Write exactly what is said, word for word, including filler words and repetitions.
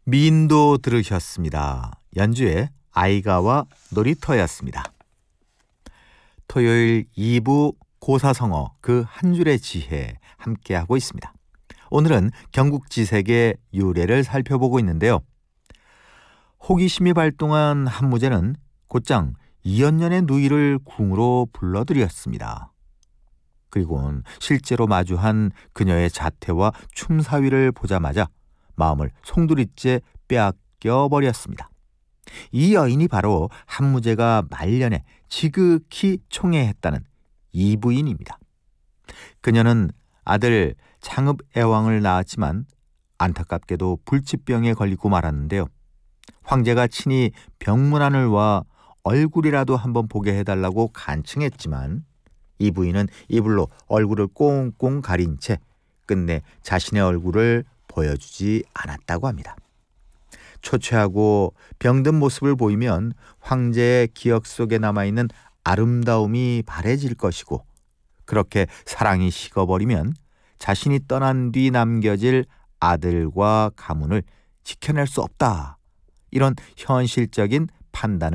미인도 들으셨습니다. 연주의 아이가와 놀이터였습니다. 토요일 이 부 고사성어 그 한 줄의 지혜 함께하고 있습니다. 오늘은 경국지색의 유래를 살펴보고 있는데요. 호기심이 발동한 한무제는 곧장 이연년의 누이를 궁으로 불러들였습니다. 그리고는 실제로 마주한 그녀의 자태와 춤사위를 보자마자 마음을 송두리째 빼앗겨 버렸습니다. 이 여인이 바로 한무제가 말년에 지극히 총애했다는 이부인입니다. 그녀는 아들 창읍애왕을 낳았지만 안타깝게도 불치병에 걸리고 말았는데요. 황제가 친히 병문안을 와 얼굴이라도 한번 보게 해달라고 간청했지만 이 부인은 이불로 얼굴을 꽁꽁 가린 채 끝내 자신의 얼굴을 보여주지 않았다고 합니다. 초췌하고 병든 모습을 보이면 황제의 기억 속에 남아있는 아름다움이 바래질 것이고, 그렇게 사랑이 식어버리면 자신이 떠난 뒤 남겨질 아들과 가문을 지켜낼 수 없다. 이런 현실적인 판단을